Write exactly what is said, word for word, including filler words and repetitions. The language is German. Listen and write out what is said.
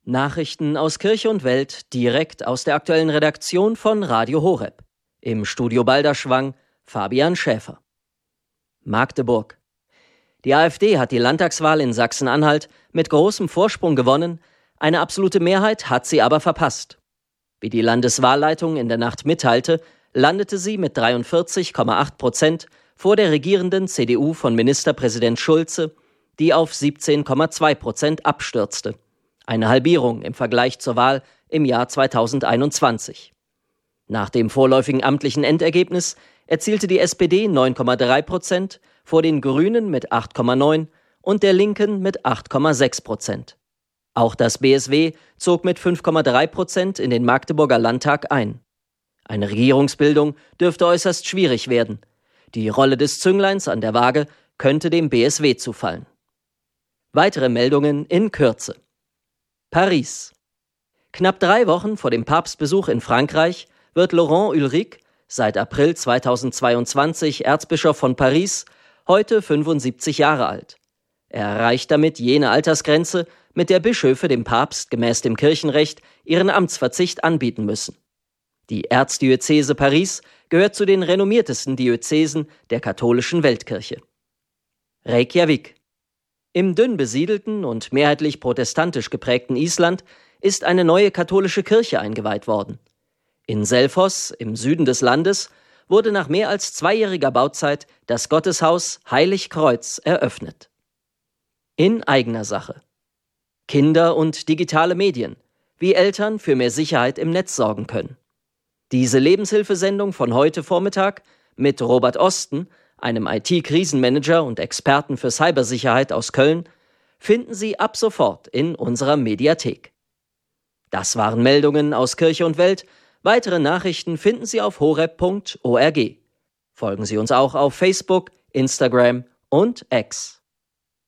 Nachrichten aus Kirche und Welt direkt aus der aktuellen Redaktion von Radio Horeb. Im Studio Balderschwang Fabian Schäfer. Magdeburg. Die AfD hat die Landtagswahl in Sachsen-Anhalt mit großem Vorsprung gewonnen, eine absolute Mehrheit hat sie aber verpasst. Wie die Landeswahlleitung in der Nacht mitteilte, landete sie mit dreiundvierzig Komma acht Prozent vor der regierenden C D U von Ministerpräsident Schulze, die auf siebzehn Komma zwei Prozent abstürzte. Eine Halbierung im Vergleich zur Wahl im Jahr zweitausendeinundzwanzig. Nach dem vorläufigen amtlichen Endergebnis erzielte die S P D neun Komma drei Prozent, vor den Grünen mit acht Komma neun und der Linken mit acht Komma sechs Prozent. Auch das B S W zog mit fünf Komma drei Prozent in den Magdeburger Landtag ein. Eine Regierungsbildung dürfte äußerst schwierig werden. Die Rolle des Züngleins an der Waage könnte dem B S W zufallen. Weitere Meldungen in Kürze. Paris. Knapp drei Wochen vor dem Papstbesuch in Frankreich wird Laurent Ulrich, seit April zweitausendzweiundzwanzig Erzbischof von Paris, heute fünfundsiebzig Jahre alt. Er erreicht damit jene Altersgrenze, mit der Bischöfe dem Papst gemäß dem Kirchenrecht ihren Amtsverzicht anbieten müssen. Die Erzdiözese Paris gehört zu den renommiertesten Diözesen der katholischen Weltkirche. Reykjavik. Im dünn besiedelten und mehrheitlich protestantisch geprägten Island ist eine neue katholische Kirche eingeweiht worden. In Selfoss, im Süden des Landes, wurde nach mehr als zweijähriger Bauzeit das Gotteshaus Heilig Kreuz eröffnet. In eigener Sache. Kinder und digitale Medien, wie Eltern für mehr Sicherheit im Netz sorgen können. Diese Lebenshilfesendung von heute Vormittag mit Robert Osten, einem I T-Krisenmanager und Experten für Cybersicherheit aus Köln, finden Sie ab sofort in unserer Mediathek. Das waren Meldungen aus Kirche und Welt. Weitere Nachrichten finden Sie auf horeb punkt org. Folgen Sie uns auch auf Facebook, Instagram und X.